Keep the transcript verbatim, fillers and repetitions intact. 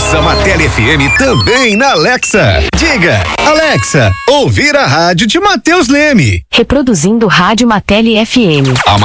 Ouça Matele F M também na Alexa. Diga, Alexa, ouvir a rádio de Matheus Leme. Reproduzindo Rádio Matele F M. A